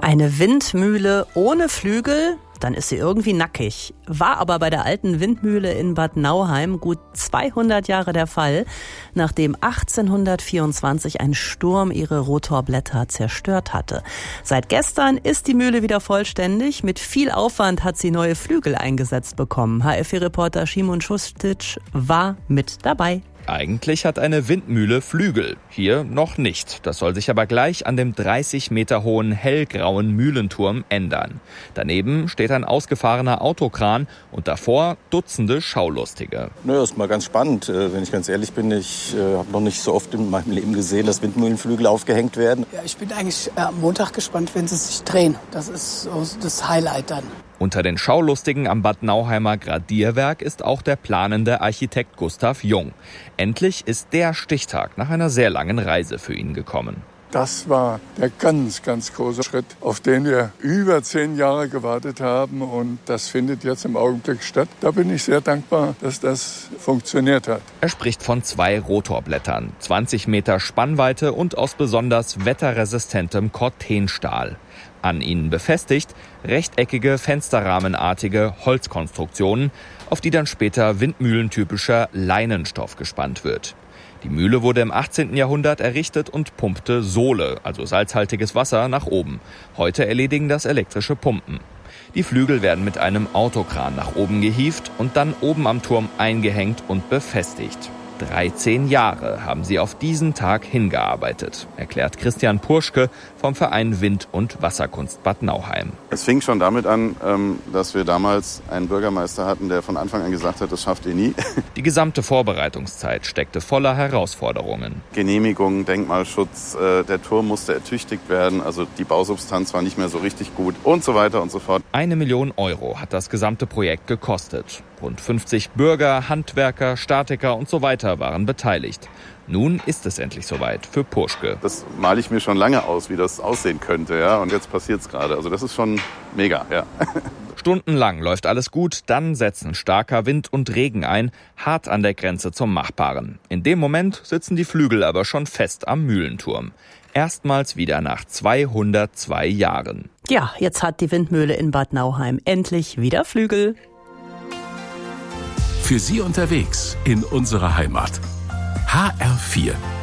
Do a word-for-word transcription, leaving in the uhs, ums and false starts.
Eine Windmühle ohne Flügel, dann ist sie irgendwie nackig. War aber bei der alten Windmühle in Bad Nauheim gut zweihundert Jahre der Fall, nachdem achtzehnhundertvierundzwanzig ein Sturm ihre Rotorblätter zerstört hatte. Seit gestern ist die Mühle wieder vollständig. Mit viel Aufwand hat sie neue Flügel eingesetzt bekommen. H F vier-Reporter Szymon Šustić war mit dabei. Eigentlich hat eine Windmühle Flügel, hier noch nicht. Das soll sich aber gleich an dem dreißig Meter hohen hellgrauen Mühlenturm ändern. Daneben steht ein ausgefahrener Autokran und davor Dutzende Schaulustige. Naja, ist mal ganz spannend, wenn ich ganz ehrlich bin. Ich äh, habe noch nicht so oft in meinem Leben gesehen, dass Windmühlenflügel aufgehängt werden. Ja, ich bin eigentlich äh, am Montag gespannt, wenn sie sich drehen. Das ist so das Highlight dann. Unter den Schaulustigen am Bad Nauheimer Gradierwerk ist auch der planende Architekt Gustav Jung. Endlich ist der Stichtag nach einer sehr langen Reise für ihn gekommen. Das war der ganz, ganz große Schritt, auf den wir über zehn Jahre gewartet haben. Und das findet jetzt im Augenblick statt. Da bin ich sehr dankbar, dass das funktioniert hat. Er spricht von zwei Rotorblättern, zwanzig Meter Spannweite und aus besonders wetterresistentem Cortenstahl. An ihnen befestigt rechteckige, fensterrahmenartige Holzkonstruktionen, auf die dann später windmühlentypischer Leinenstoff gespannt wird. Die Mühle wurde im achtzehnten Jahrhundert errichtet und pumpte Sole, also salzhaltiges Wasser, nach oben. Heute erledigen das elektrische Pumpen. Die Flügel werden mit einem Autokran nach oben gehievt und dann oben am Turm eingehängt und befestigt. dreizehn Jahre haben sie auf diesen Tag hingearbeitet, erklärt Christian Purschke vom Verein Wind- und Wasserkunst Bad Nauheim. Es fing schon damit an, dass wir damals einen Bürgermeister hatten, der von Anfang an gesagt hat, das schafft ihr nie. Die gesamte Vorbereitungszeit steckte voller Herausforderungen. Genehmigungen, Denkmalschutz, der Turm musste ertüchtigt werden, also die Bausubstanz war nicht mehr so richtig gut und so weiter und so fort. Eine Million Euro hat das gesamte Projekt gekostet. Rund fünfzig Bürger, Handwerker, Statiker und so weiter waren beteiligt. Nun ist es endlich soweit für Purschke. Das male ich mir schon lange aus, wie das aussehen könnte, ja. Und jetzt passiert es gerade. Also das ist schon mega, ja. Stundenlang läuft alles gut, dann setzen starker Wind und Regen ein, hart an der Grenze zum Machbaren. In dem Moment sitzen die Flügel aber schon fest am Mühlenturm. Erstmals wieder nach zweihundertzwei Jahren. Ja, jetzt hat die Windmühle in Bad Nauheim endlich wieder Flügel. Für Sie unterwegs in unserer Heimat. H R vier